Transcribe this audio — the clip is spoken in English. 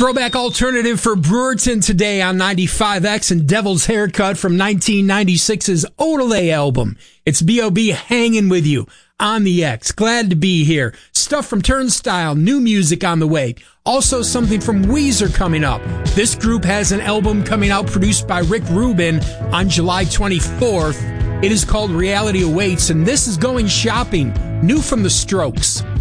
Throwback alternative for Brewerton today on 95X and Devil's Haircut from 1996's Odelay album. It's B.O.B. hanging with you on the X. Glad to be here. Stuff from Turnstile, new music on the way. Also something from Weezer coming up. This group has an album coming out produced by Rick Rubin on July 24th. It is called Reality Awaits, and this is Going Shopping, new from The Strokes.